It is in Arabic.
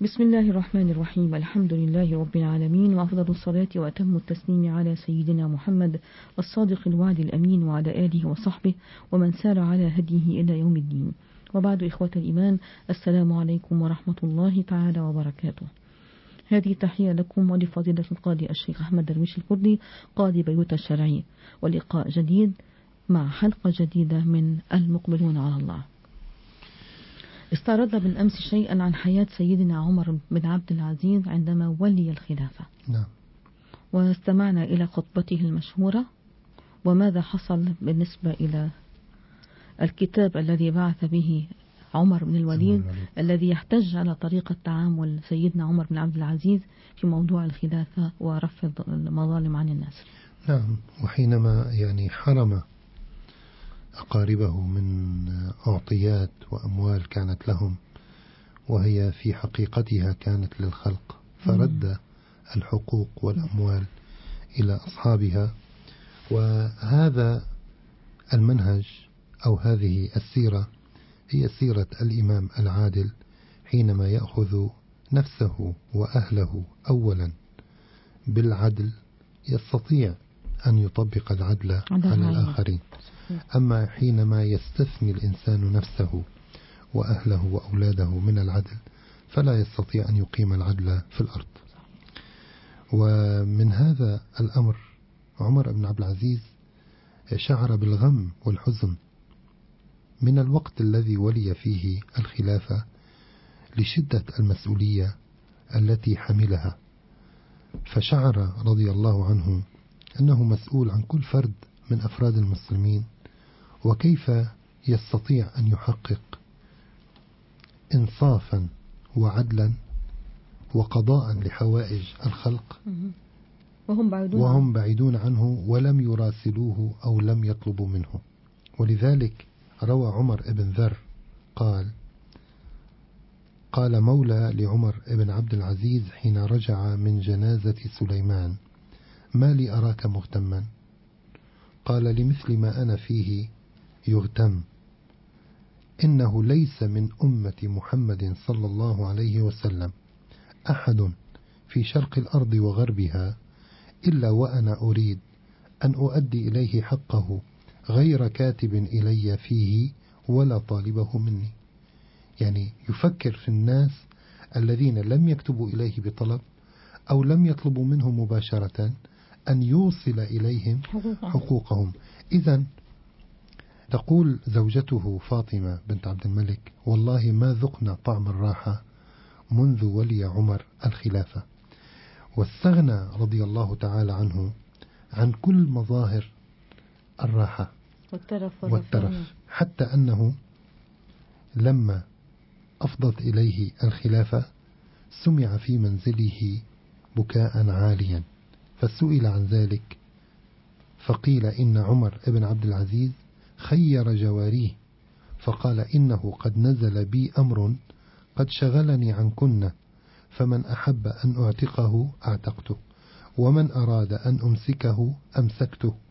بسم الله الرحمن الرحيم. الحمد لله رب العالمين، وأفضل الصلاة وأتم التسليم على سيدنا محمد الصادق الوعد الأمين، وعلى آله وصحبه ومن سار على هديه إلى يوم الدين. وبعد، إخوة الإيمان، السلام عليكم ورحمة الله تعالى وبركاته. هذه تحية لكم ولفضيلة القاضي الشيخ أحمد درويش الكردي قاضي بيروت الشرعي، ولقاء جديد مع حلقة جديدة من المقبلون على الله. استعرضنا بالأمس شيئا عن حياة سيدنا عمر بن عبد العزيز عندما ولي الخلافة. نعم. واستمعنا إلى خطبته المشهورة وماذا حصل بالنسبة إلى الكتاب الذي بعث به عمر بن الوليد الذي يحتج على طريقة تعامل سيدنا عمر بن عبد العزيز في موضوع الخلافة ورفض المظالم عن الناس. نعم. وحينما حرم أقاربه من أعطيات وأموال كانت لهم، وهي في حقيقتها كانت للخلق، فرد الحقوق والأموال إلى أصحابها. وهذا المنهج أو هذه السيرة هي سيرة الإمام العادل، حينما يأخذ نفسه وأهله أولا بالعدل يستطيع أن يطبق العدل على الآخرين. أما حينما يستثني الإنسان نفسه وأهله وأولاده من العدل فلا يستطيع أن يقيم العدل في الأرض. ومن هذا الأمر عمر بن عبد العزيز شعر بالغم والحزن من الوقت الذي ولي فيه الخلافة لشدة المسؤولية التي حملها، فشعر رضي الله عنه أنه مسؤول عن كل فرد من أفراد المسلمين، وكيف يستطيع أن يحقق إنصافا وعدلا وقضاء لحوائج الخلق وهم بعيدون عنه ولم يراسلوه أو لم يطلبوا منه. ولذلك روى عمر بن ذر قال مولى لعمر بن عبد العزيز حين رجع من جنازة سليمان: ما لي أراك مهتما؟ قال: لمثل ما أنا فيه يغتم، إنه ليس من أمة محمد صلى الله عليه وسلم أحد في شرق الأرض وغربها إلا وأنا أريد أن أؤدي إليه حقه غير كاتب إلي فيه ولا طالبه مني. يفكر في الناس الذين لم يكتبوا إليه بطلب أو لم يطلبوا منه مباشرة أن يوصل إليهم حقوقهم. إذن تقول زوجته فاطمة بنت عبد الملك: والله ما ذقنا طعم الراحة منذ ولي عمر الخلافة. واستغنى رضي الله تعالى عنه عن كل مظاهر الراحة والترف، حتى أنه لما أفضت إليه الخلافة سمع في منزله بكاء عاليا، فسئل عن ذلك فقيل إن عمر بن عبد العزيز خير جواريه، فقال: إنه قد نزل بي أمر قد شغلني عنكن، فمن أحب أن أعتقه أعتقته، ومن أراد أن أمسكه أمسكته،